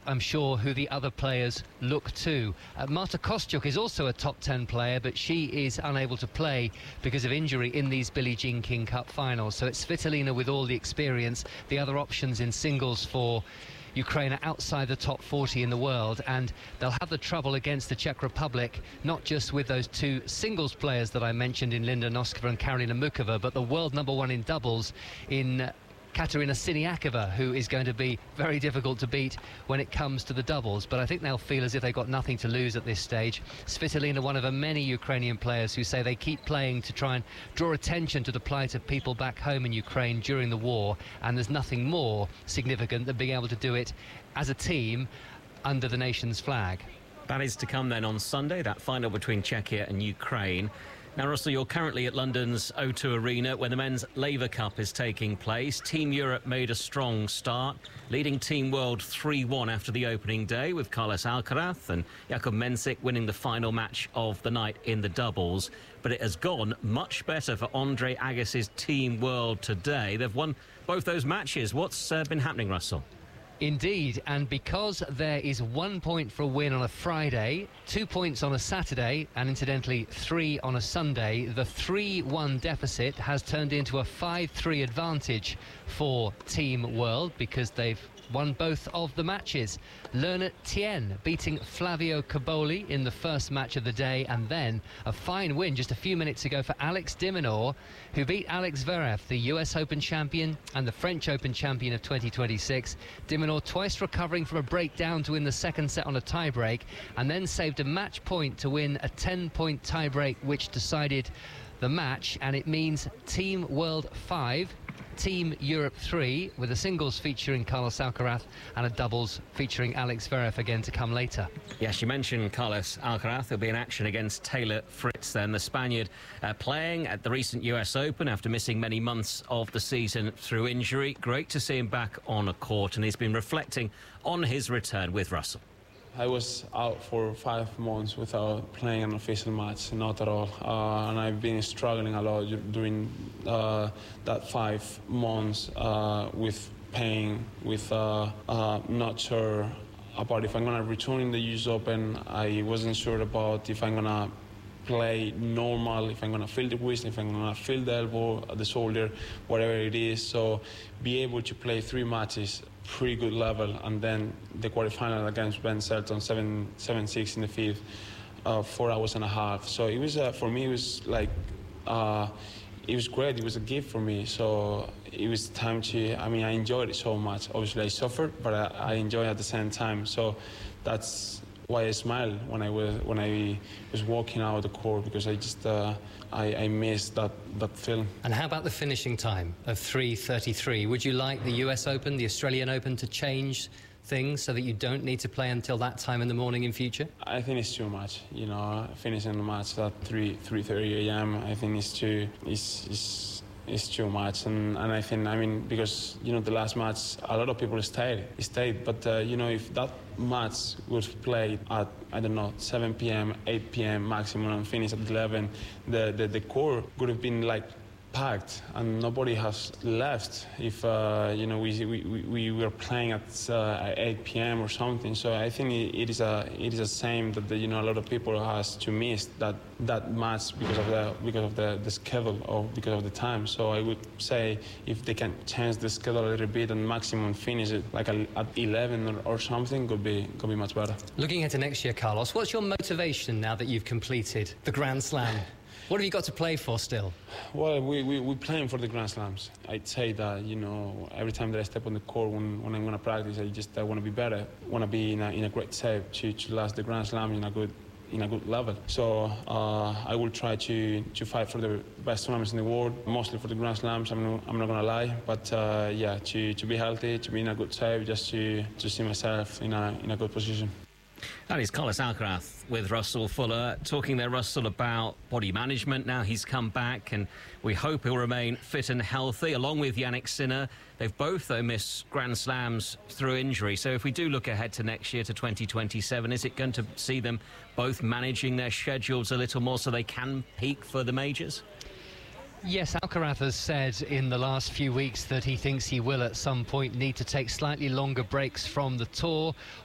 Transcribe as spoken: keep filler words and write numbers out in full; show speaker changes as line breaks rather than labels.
I'm sure, who the other players look to. Uh, Marta Kostyuk is also a top ten player, but she is unable to play because of injury in these Billie Jean King Cup finals. So it's Svitolina with all the experience. The other options in singles for Ukraine are outside the top forty in the world, and they'll have the trouble against the Czech Republic, not just with those two singles players that I mentioned in Linda Noskova and Karolina Mukova, but the world number one in doubles in uh, Katerina Siniakova, who is going to be very difficult to beat when it comes to the doubles. But I think they'll feel as if they've got nothing to lose at this stage. Svitolina, one of the many Ukrainian players who say they keep playing to try and draw attention to the plight of people back home in Ukraine during the war, and there's nothing more significant than being able to do it as a team under the nation's flag.
That is to come then on Sunday, that final between Czechia and Ukraine. Now, Russell, you're currently at London's O two Arena where the men's Laver Cup is taking place. Team Europe made a strong start, leading Team World three one after the opening day, with Carlos Alcaraz and Jakub Mensik winning the final match of the night in the doubles. But it has gone much better for Andre Agassi's Team World today. They've won both those matches. What's uh, been happening, Russell?
Indeed, and because there is one point for a win on a Friday, two points on a Saturday, and incidentally three on a Sunday, the three one deficit has turned into a five three advantage for Team World because they've won both of the matches. Lerner Tien beating Flavio Caboli in the first match of the day, and then a fine win just a few minutes ago for Alex de Minaur, who beat Alex Zverev, the U S Open champion and the French Open champion of twenty twenty-six. De Minaur twice recovering from a breakdown to win the second set on a tiebreak, and then saved a match point to win a ten point tiebreak which decided the match, and it means Team World five, Team Europe three, with a singles featuring Carlos Alcaraz and a doubles featuring Alex Zverev again to come later.
Yes, you mentioned Carlos Alcaraz. He'll be in action against Taylor Fritz then, the Spaniard uh, playing at the recent U S Open after missing many months of the season through injury. Great to see him back on a court, and he's been reflecting on his return with Russell.
I was out for five months without playing an official match, not at all. Uh, and I've been struggling a lot during uh, that five months uh, with pain, with uh, uh, not sure about if I'm going to return in the U S Open. I wasn't sure about if I'm going to play normal, if I'm going to feel the wrist, if I'm going to feel the elbow, the shoulder, whatever it is. So be able to play three matches, pretty good level, and then the quarterfinal against Ben Shelton, seven seven six in the fifth, uh, four hours and a half. So it was uh, for me, it was like uh, it was great. It was a gift for me. So it was time to. I mean, I enjoyed it so much. Obviously, I suffered, but I, I enjoyed it at the same time. So that's why I smiled when I was when I was walking out of the court, because I just uh, I, I missed that that film.
And how about the finishing time of three thirty-three? Would you like the U S Open, the Australian Open to change things so that you don't need to play until that time in the morning in future?
I think it's too much. You know, finishing the match at three three thirty a m I think it's too it's. it's It's too much, and, and I think, I mean, because, you know, the last match, a lot of people stayed, stayed. But, uh, you know, if that match was played at, I don't know, seven p m, eight p m maximum, and finished at eleven, the, the, the court would have been, like, packed, and nobody has left if, uh, you know, we, we, we were playing at uh, eight p m or something. So I think it, it is a it is a shame that, the, you know, a lot of people has to miss that that match because of the because of the, the schedule or because of the time. So I would say if they can change the schedule a little bit and maximum finish it like a, at eleven or, or something, could be could be much better.
Looking into next year, Carlos, what's your motivation now that you've completed the Grand Slam? What have you got to play for still?
Well, we, we, we're playing for the Grand Slams. I'd say that, you know, every time that I step on the court when, when I'm going to practice, I just I want to be better. I want to be in a, in a great shape to, to last the Grand Slam in a good in a good level. So uh, I will try to, to fight for the best tournaments in the world, mostly for the Grand Slams, I'm not, I'm not going to lie. But uh, yeah, to, to be healthy, to be in a good shape, just to, to see myself in a, in a good position.
That is Carlos Alcaraz with Russell Fuller. Talking there, Russell, about body management. Now he's come back, and we hope he'll remain fit and healthy, along with Jannik Sinner. They've both, though, missed Grand Slams through injury. So if we do look ahead to next year, to twenty twenty-seven, is it going to see them both managing their schedules a little more so they can peak for the majors?
Yes, Alcaraz has said in the last few weeks that he thinks he will at some point need to take slightly longer breaks from the tour.